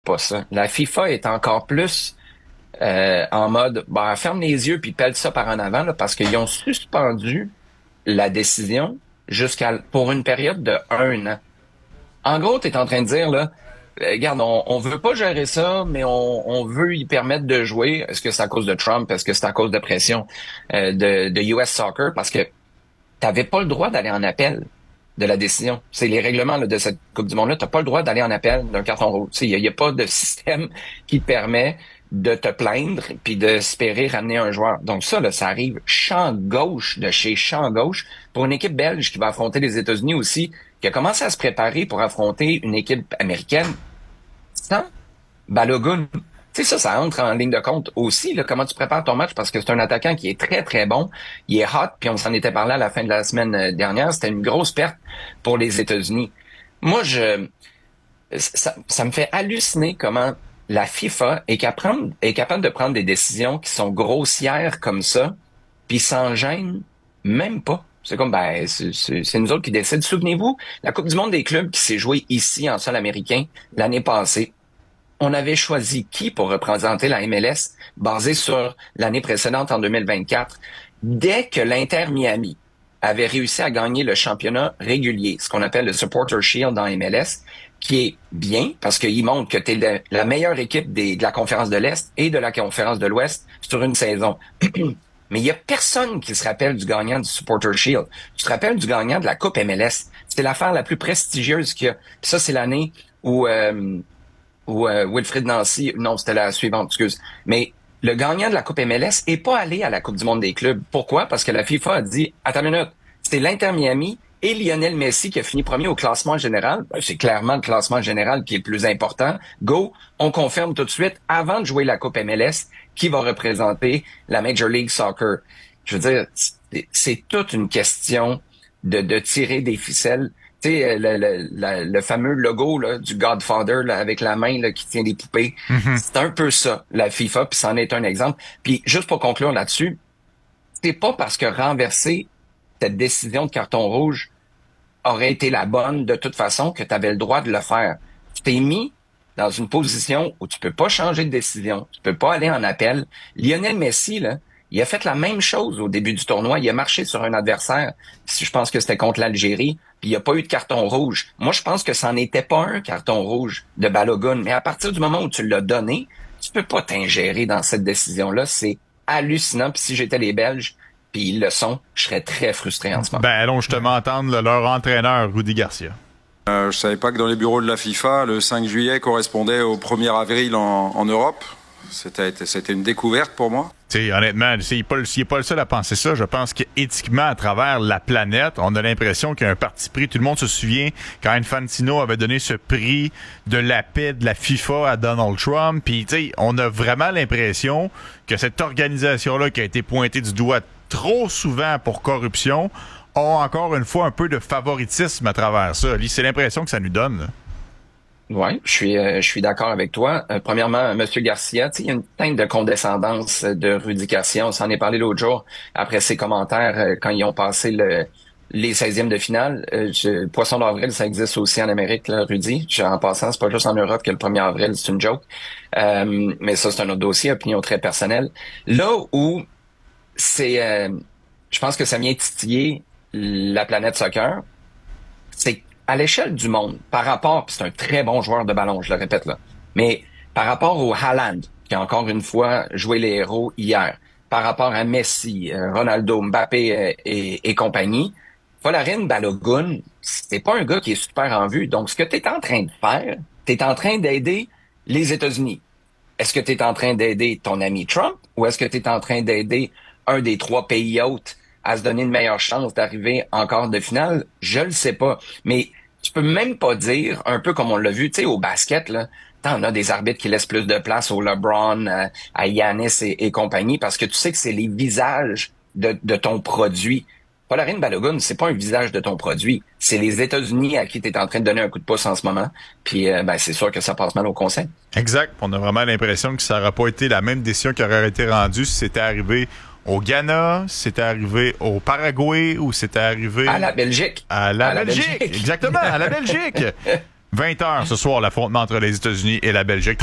pas ça. La FIFA est encore plus en mode, bah, ferme les yeux puis pèle ça par en avant, là, parce qu'ils ont suspendu la décision pour une période de 1 an. En gros, tu es en train de dire, là, regarde, on veut pas gérer ça, mais on veut y permettre de jouer. Est-ce que c'est à cause de Trump? Est-ce que c'est à cause de pression de US Soccer? Parce que t'avais pas le droit d'aller en appel de la décision. C'est les règlements là, de cette Coupe du Monde-là. T'as pas le droit d'aller en appel d'un carton rouge. Il y a pas de système qui te permet de te plaindre puis d'espérer ramener un joueur. Donc ça, là, ça arrive champ gauche de chez champ gauche pour une équipe belge qui va affronter les États-Unis aussi, qui a commencé à se préparer pour affronter une équipe américaine sans Balogun. Tu sais, ça entre en ligne de compte aussi, là, comment tu prépares ton match, parce que c'est un attaquant qui est très, très bon. Il est hot, puis on s'en était parlé à la fin de la semaine dernière. C'était une grosse perte pour les États-Unis. Moi, ça me fait halluciner comment la FIFA est capable de prendre des décisions qui sont grossières comme ça, puis s'en gêne même pas. C'est comme, ben, c'est nous autres qui décident. Souvenez-vous, la Coupe du monde des clubs qui s'est jouée ici en sol américain l'année passée. On avait choisi qui pour représenter la MLS basé sur l'année précédente en 2024. Dès que l'Inter Miami avait réussi à gagner le championnat régulier, ce qu'on appelle le Supporter Shield dans MLS, qui est bien parce qu'il montre que tu es la meilleure équipe de la conférence de l'Est et de la conférence de l'Ouest sur une saison. Mais il y a personne qui se rappelle du gagnant du Supporter Shield. Tu te rappelles du gagnant de la Coupe MLS. C'était l'affaire la plus prestigieuse qu'il y a. Puis ça, c'est l'année où Wilfried Nancy, non, c'était la suivante, excuse. Mais le gagnant de la Coupe MLS est pas allé à la Coupe du monde des clubs. Pourquoi? Parce que la FIFA a dit, attends une minute, c'était l'Inter Miami et Lionel Messi qui a fini premier au classement général. Ben, c'est clairement le classement général qui est le plus important. Go, on confirme tout de suite, avant de jouer la Coupe MLS, qui va représenter la Major League Soccer. Je veux dire, c'est toute une question de tirer des ficelles. Tu sais, le fameux logo là, du Godfather là, avec la main là, qui tient des poupées. Mhm. C'est un peu ça, la FIFA, puis c'en est un exemple. Puis juste pour conclure là-dessus, c'est pas parce que renverser cette décision de carton rouge aurait été la bonne de toute façon que tu avais le droit de le faire. Tu t'es mis dans une position où tu peux pas changer de décision, tu peux pas aller en appel. Lionel Messi, là, il a fait la même chose au début du tournoi. Il a marché sur un adversaire. Je pense que c'était contre l'Algérie. Puis il n'y a pas eu de carton rouge. Moi, je pense que ça n'était pas un carton rouge de Balogun. Mais à partir du moment où tu l'as donné, tu peux pas t'ingérer dans cette décision-là. C'est hallucinant. Puis si j'étais les Belges, puis ils le sont, je serais très frustré en ce moment. Ben, allons justement entendre leur entraîneur, Rudy Garcia. Je savais pas que dans les bureaux de la FIFA, le 5 juillet correspondait au 1er avril en Europe. C'était une découverte pour moi. T'sais, honnêtement, il n'est pas le seul à penser ça. Je pense qu'éthiquement, à travers la planète, on a l'impression qu'il y a un parti pris. Tout le monde se souvient quand Infantino avait donné ce prix de la paix de la FIFA à Donald Trump. Puis, on a vraiment l'impression que cette organisation-là qui a été pointée du doigt trop souvent pour corruption a encore une fois un peu de favoritisme à travers ça. C'est l'impression que ça nous donne, là. Ouais, je suis d'accord avec toi. Premièrement, Monsieur Garcia, il y a une teinte de condescendance de Rudy Garcia. On s'en est parlé l'autre jour après ses commentaires quand ils ont passé les 16e de finale. Poisson d'avril, ça existe aussi en Amérique, là, Rudy. En passant, c'est pas juste en Europe que le 1er avril, c'est une joke. Mais ça, c'est un autre dossier, opinion très personnelle. Là où je pense que ça vient titiller la planète soccer, c'est à l'échelle du monde, par rapport, puis c'est un très bon joueur de ballon, je le répète là, mais par rapport au Haaland, qui a encore une fois joué les héros hier, par rapport à Messi, Ronaldo, Mbappé et compagnie, Folarin Balogun, c'est pas un gars qui est super en vue. Donc, ce que tu es en train de faire, tu es en train d'aider les États-Unis. Est-ce que tu es en train d'aider ton ami Trump ou est-ce que tu es en train d'aider un des 3 pays hôtes à se donner une meilleure chance d'arriver en quart de finale? Je le sais pas. Mais tu peux même pas dire, un peu comme on l'a vu, tu sais, au basket, là, t'en as des arbitres qui laissent plus de place au LeBron, à Giannis et compagnie, parce que tu sais que c'est les visages de ton produit. Folarin Balogun, c'est pas un visage de ton produit. C'est les États-Unis à qui tu es en train de donner un coup de pouce en ce moment. Puis, c'est sûr que ça passe mal au conseil. Exact. On a vraiment l'impression que ça n'aurait pas été la même décision qui aurait été rendue si c'était arrivé au Ghana, si c'était arrivé au Paraguay ou c'était arrivé... À la Belgique. À la Belgique, exactement, à la Belgique. 20h ce soir, l'affrontement entre les États-Unis et la Belgique.